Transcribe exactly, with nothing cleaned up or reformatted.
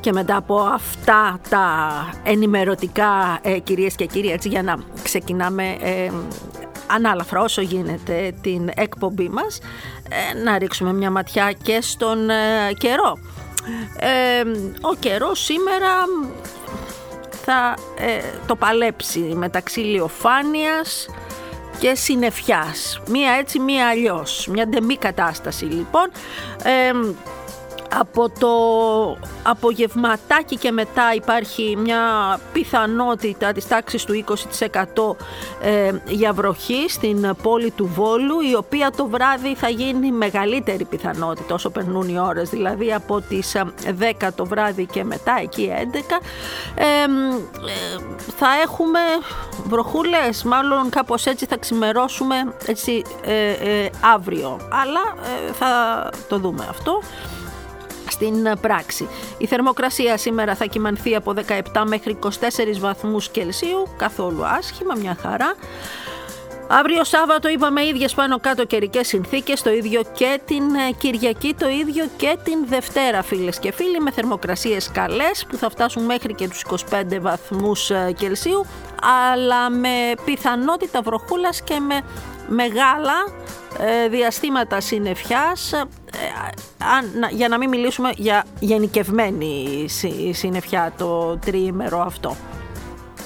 Και μετά από αυτά τα ενημερωτικά, ε, κυρίες και κύριοι, έτσι, για να ξεκινάμε ε, ανάλαφρα όσο γίνεται την εκπομπή μας, ε, να ρίξουμε μια ματιά και στον ε, καιρό. Ε, ο καιρός σήμερα θα ε, το παλέψει μεταξύ ηλιοφάνειας και συννεφιάς. Μία έτσι, μία αλλιώς. Μια ντεμή κατάσταση λοιπόν. Ε, Από το απογευματάκι και μετά υπάρχει μια πιθανότητα της τάξης του είκοσι τοις εκατό ε, για βροχή στην πόλη του Βόλου, η οποία το βράδυ θα γίνει μεγαλύτερη πιθανότητα όσο περνούν οι ώρες, δηλαδή από τις δέκα το βράδυ και μετά, εκεί έντεκα, ε, ε, θα έχουμε βροχούλες, μάλλον κάπως έτσι θα ξημερώσουμε έτσι, ε, ε, αύριο, αλλά ε, θα το δούμε αυτό στην πράξη. Η θερμοκρασία σήμερα θα κυμανθεί από δεκαεπτά μέχρι είκοσι τέσσερις βαθμούς Κελσίου, καθόλου άσχημα, μια χαρά. Αύριο Σάββατο είπαμε ίδιες πάνω κάτω καιρικές συνθήκες, το ίδιο και την Κυριακή, το ίδιο και την Δευτέρα, φίλες και φίλοι, με θερμοκρασίες καλές που θα φτάσουν μέχρι και τους είκοσι πέντε βαθμούς Κελσίου, αλλά με πιθανότητα βροχούλας και με μεγάλα ε, διαστήματα συννεφιάς, ε, αν, για να μην μιλήσουμε για γενικευμένη συννεφιά το τριήμερο αυτό.